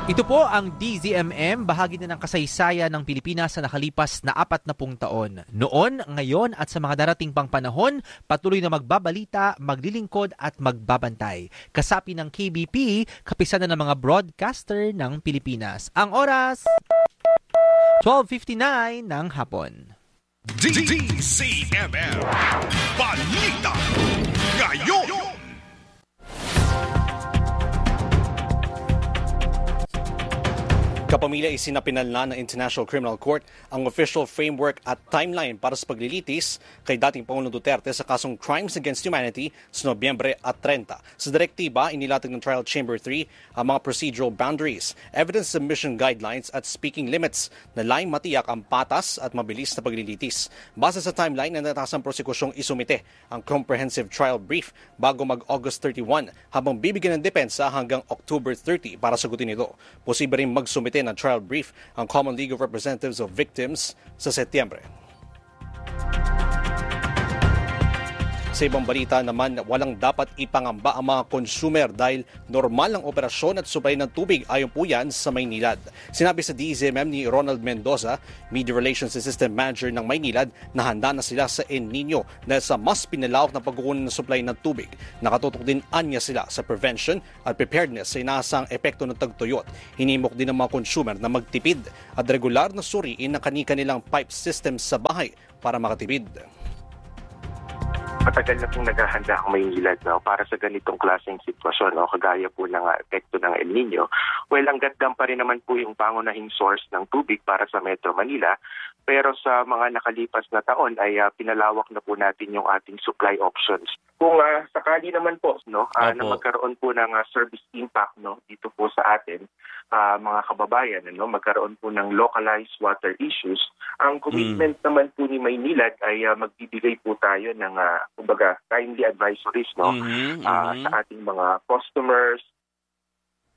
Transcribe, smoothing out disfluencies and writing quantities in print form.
Ito po ang DZMM, bahagi na ng kasaysayan ng Pilipinas sa nakalipas na 40 taon. Noon, ngayon at sa mga darating pang panahon, patuloy na magbabalita, maglilingkod at magbabantay. Kasapi ng KBP, kapisanan ng mga broadcaster ng Pilipinas. Ang oras, 12:59 ng hapon. DZMM Balita Ngayon. Kapamilya isinapinal na ng International Criminal Court ang official framework at timeline para sa paglilitis kay dating Pangulong Duterte sa kasong Crimes Against Humanity sa Nobyembre at 30. Sa direktiba, inilatag ng Trial Chamber 3 ang mga procedural boundaries, evidence submission guidelines at speaking limits na layong matiyak ang patas at mabilis na paglilitis. Base sa timeline, natatasang prosekusyong isumite ang comprehensive trial brief bago mag-August 31 habang bibigyan ng depensa hanggang October 30 para sagutin ito. Posible rin magsumite na trial brief ang Common League of Representatives of Victims sa Setyembre. Sa ibang balita naman, walang dapat ipangamba ang mga consumer dahil normal ang operasyon at supply ng tubig ayon po yan sa Maynilad. Sinabi sa DZMM ni Ronald Mendoza, Media Relations Assistant Manager ng Maynilad, na handa na sila sa El Nino dahil sa mas pinalawak na pagkukunan ng supply ng tubig. Nakatutok din anya sila sa prevention at preparedness sa inaasang epekto ng tagtuyot. Hinimok din ng mga consumer na magtipid at regular na suriin ang kanilang pipe system sa bahay para makatipid. Matagal na pong naghahanda ang Maynilad para sa ganitong klaseng sitwasyon, kagaya po ng epekto ng El Nino. Well, ang gandam pa rin naman po yung pangunahing source ng tubig para sa Metro Manila. Pero sa mga nakalipas na taon ay pinalawak na po natin yung ating supply options. Kung sakali naman po na magkaroon po ng service impact dito po sa atin, mga kababayan, magkaroon po ng localized water issues, ang commitment naman po ni Maynilad ay magbibigay po tayo ng timely advisories sa ating mga customers,